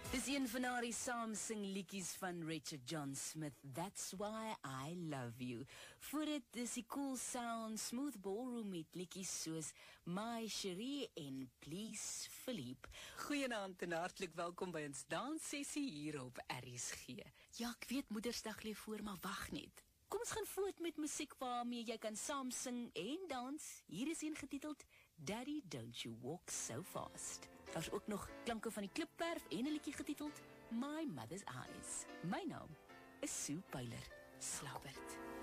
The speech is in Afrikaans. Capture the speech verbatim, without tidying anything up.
Dis een van die saamsing liedjies van Richard John Smith, That's Why I Love You. Voor dit is die Cool Sound Smooth Ballroom met liedjies soos My Cherie en Please Philippe. Goeienaand en hartlik welkom by ons danssessie hier op R S G. Ja, ek weet Moedersdag lê voor, maar wag net. Kom ons gaan voort met musiek waarmee jy kan saamsing en dans. Hier is een getiteld Daddy Don't You Walk So Fast. Daar is ook nog klanke van die Klipwerf en 'n liedjie getiteld My Mother's Eyes. My naam is Sue Pyler. Slaapert.